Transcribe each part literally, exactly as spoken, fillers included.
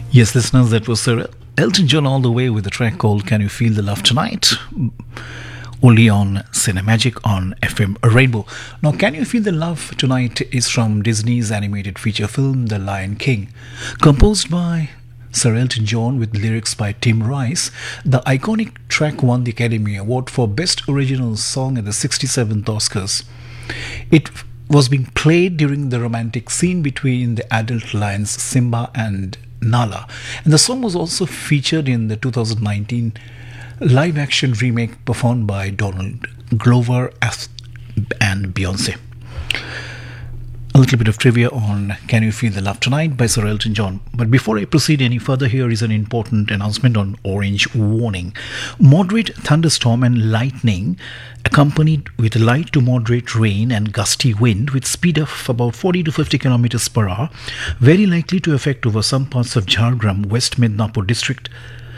Yes, listeners, that was Sir Elton John all the way with a track called Can You Feel the Love Tonight? Only on Cinemagic on F M Rainbow. Now, Can You Feel the Love Tonight is from Disney's animated feature film The Lion King. Composed by Sir Elton John with lyrics by Tim Rice, the iconic track won the Academy Award for Best Original Song at the sixty-seventh Oscars. It was being played during the romantic scene between the adult lions Simba and Nala, and the song was also featured in the two thousand nineteen live-action remake performed by Donald Glover and Beyonce. A little bit of trivia on Can You Feel the Love Tonight by Sir Elton John. But before I proceed any further, here is an important announcement on orange warning. Moderate thunderstorm and lightning accompanied with light to moderate rain and gusty wind with speed of about forty to fifty kilometers per hour, very likely to affect over some parts of Jhargram, West Midnapur district,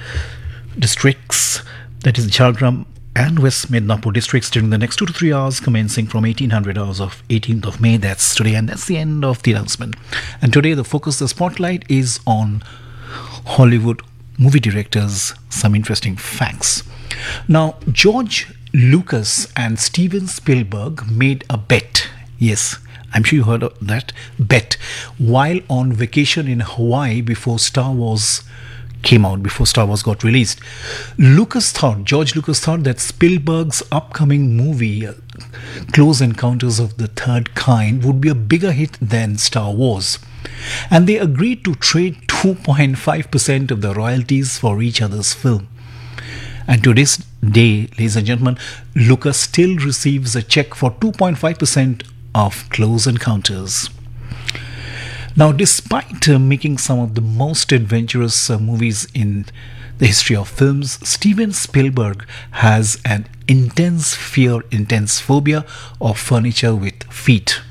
districts, that is Jhargram and West Midnapur districts during the next two to three hours commencing from eighteen hundred hours of eighteenth of May. That's today, and that's the end of the announcement. And today the focus, the spotlight is on Hollywood movie directors, some interesting facts. Now, George Lucas and Steven Spielberg made a bet. Yes, I'm sure you heard of that bet while on vacation in Hawaii before Star Wars came out, before Star Wars got released. Lucas thought, George Lucas thought that Spielberg's upcoming movie, uh, Close Encounters of the Third Kind, would be a bigger hit than Star Wars. And they agreed to trade two point five percent of the royalties for each other's film. And to this day, ladies and gentlemen, Lucas still receives a check for two point five percent of Close Encounters. Now, despite uh, making some of the most adventurous uh, movies in the history of films, Steven Spielberg has an intense fear, intense phobia of furniture with feet.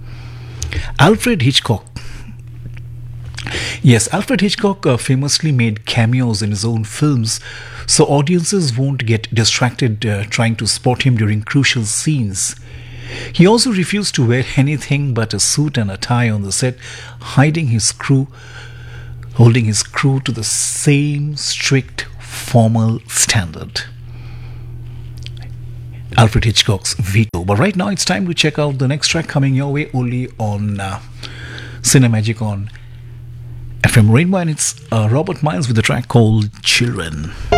Alfred Hitchcock. Yes, Alfred Hitchcock uh, famously made cameos in his own films, so audiences won't get distracted uh, trying to spot him during crucial scenes. He also refused to wear anything but a suit and a tie on the set, hiding his crew, holding his crew to the same strict formal standard. Alfred Hitchcock's veto. But right now it's time to check out the next track coming your way only on uh, Cinemagic on F M Rainbow, and it's uh, Robert Miles with the track called Children.